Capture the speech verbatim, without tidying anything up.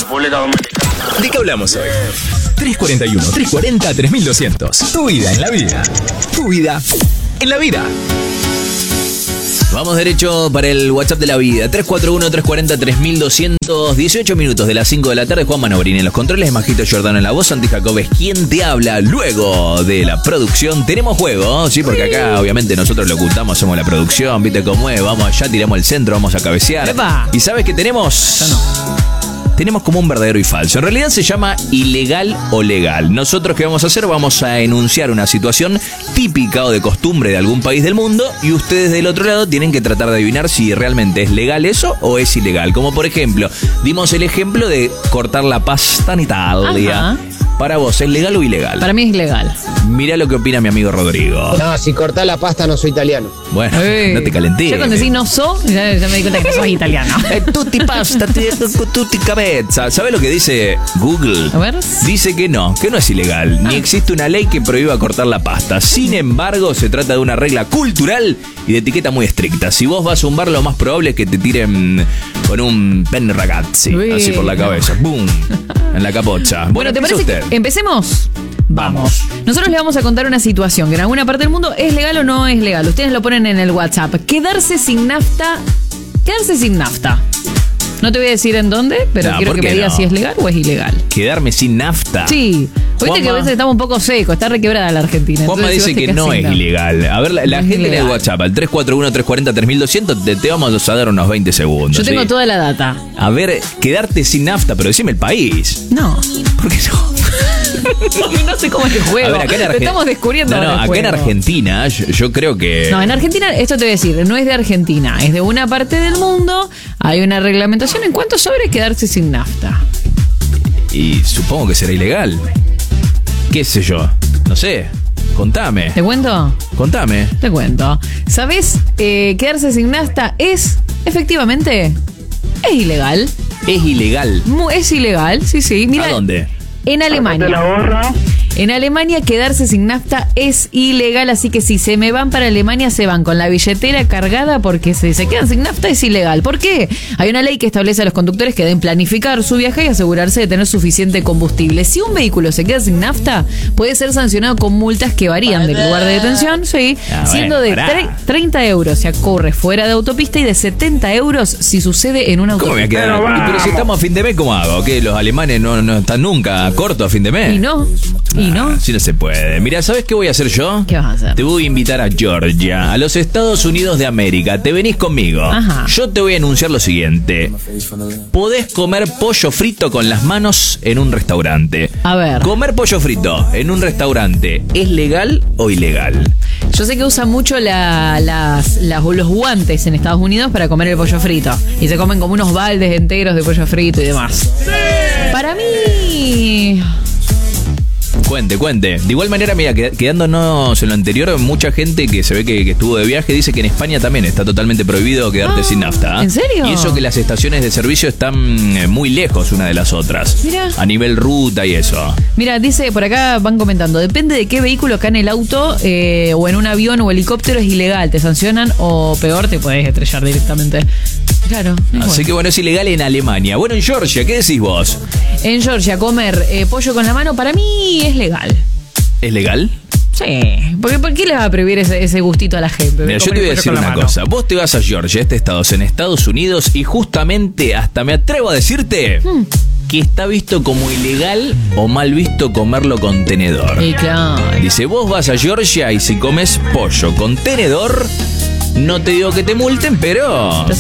República Dominicana. ¿De qué hablamos hoy? tres cuarenta y uno, tres cuarenta, tres mil doscientos. Tu vida en la vida. Tu vida en la vida. Vamos derecho para el WhatsApp de la vida. tres cuatro uno, tres cuarenta, tres mil doscientos. dieciocho minutos de las cinco de la tarde. Juan Manobrini en los controles. Majito Giordano en la voz. Santi Jacob es quien te habla. Luego de la producción tenemos juego, ¿sí? Porque acá obviamente nosotros locutamos, somos la producción. ¿Viste cómo es? Vamos allá, tiramos el centro, vamos a cabecear. ¡Epa! ¿Y sabes qué tenemos? Ya no. Tenemos como un verdadero y falso. En realidad se llama ilegal o legal. Nosotros, ¿qué vamos a hacer? Vamos a enunciar una situación típica o de costumbre de algún país del mundo y ustedes del otro lado tienen que tratar de adivinar si realmente es legal eso o es ilegal. Como por ejemplo, dimos el ejemplo de cortar la pasta en Italia. Ajá. Para vos, ¿es legal o ilegal? Para mí es ilegal. Mirá lo que opina mi amigo Rodrigo. No, si cortás la pasta no soy italiano. Bueno, Ey. no te calentís. Ya cuando decís no so, ya, ya me di cuenta que no sos italiano. Eh, tutti pasta, tutti cabeza. ¿Sabes lo que dice Google? A ver. Dice que no, que no es ilegal. Ni existe una ley que prohíba cortar la pasta. Sin embargo, se trata de una regla cultural y de etiqueta muy estricta. Si vos vas a un bar, lo más probable es que te tiren con un pen ragazzi, Uy, así por la no. cabeza. ¡Bum! En la capocha. Bueno, Bueno, ¿te ¿empieza parece usted? que empecemos? Vamos. Nosotros le vamos a contar una situación que en alguna parte del mundo es legal o no es legal. Ustedes lo ponen en el WhatsApp. Quedarse sin nafta. Quedarse sin nafta. No te voy a decir en dónde, pero No, quiero ¿por que qué me digas no? si es legal o es ilegal. Quedarme sin nafta. Sí. Viste que a veces estamos un poco secos, está requebrada la Argentina. Juanma Entonces, si dice vos te que no quedás es sin nafta. ilegal. A ver, la, la No es gente en el ilegal. WhatsApp, al tres cuatro uno, tres cuarenta, tres mil doscientos, te, te vamos a dar unos veinte segundos. Yo tengo ¿sí? toda la data. A ver, quedarte sin nafta, pero decime el país. No. ¿Por qué no? No sé cómo es el juego. A ver, acá en Lo Argentina. estamos descubriendo No, no, ahora el acá en juego. Argentina, yo, yo creo que. No, en Argentina, esto te voy a decir, no es de Argentina, es de una parte del mundo. Hay una reglamentación en cuanto sobre quedarse sin nafta. Y supongo que será ilegal. ¿Qué sé yo? No sé. Contame. ¿Te cuento? Contame. Te cuento. ¿Sabés? Eh, quedarse sin nafta es, efectivamente, es ilegal. Es ilegal. Mu- Es ilegal, sí, sí. Mira, ¿A dónde? En Alemania. la gorra. En Alemania quedarse sin nafta es ilegal, así que si se me van para Alemania se van con la billetera cargada porque si se quedan sin nafta es ilegal. ¿Por qué? Hay una ley que establece a los conductores que deben planificar su viaje y asegurarse de tener suficiente combustible. Si un vehículo se queda sin nafta, puede ser sancionado con multas que varían del lugar de detención, sí, Ah, siendo bueno, de pará. tre- treinta euros si ocurre fuera de autopista y de setenta euros si sucede en una ¿Cómo me voy a autopista. quedar? Pero Y, pero si estamos a fin de mes, ¿cómo hago? ¿Qué? ¿Los alemanes no, no están nunca cortos a fin de mes? Y no, y no. Ah, sí, no se puede. Mira, ¿sabes qué voy a hacer yo? ¿Qué vas a hacer? Te voy a invitar a Georgia, a los Estados Unidos de América. Te venís conmigo. Ajá. Yo te voy a anunciar lo siguiente. Podés comer pollo frito con las manos en un restaurante. A ver. Comer pollo frito en un restaurante, ¿es legal o ilegal? Yo sé que usan mucho la- las, las- los guantes en Estados Unidos para comer el pollo frito. Y se comen como unos baldes enteros de pollo frito y demás. Para mí... Cuente, cuente. De igual manera, mira, qued- quedándonos en lo anterior, mucha gente que se ve que, que estuvo de viaje dice que en España también está totalmente prohibido quedarte Ah, sin nafta. ¿eh? ¿en serio? Y eso que las estaciones de servicio están eh, muy lejos una de las otras. Mirá. A nivel ruta y eso. Mira, dice, por acá van comentando, depende de qué vehículo, acá en el auto eh, o en un avión o helicóptero es ilegal, te sancionan o peor te puedes estrellar directamente. Claro. es Así bueno. que bueno, es ilegal en Alemania. Bueno, en Georgia, ¿qué decís vos? En Georgia, comer eh, pollo con la mano para mí es legal. ¿Es legal? Sí, porque ¿por qué le va a prohibir ese, ese gustito a la gente? de Mira, yo te comer voy a pollo decir con la una mano? cosa. Vos te vas a Georgia, este estado es en Estados Unidos, y justamente hasta me atrevo a decirte Hmm. que está visto como ilegal o mal visto comerlo con tenedor. Y claro. Dice, vos vas a Georgia y si comes pollo con tenedor, no te digo que te multen, pero...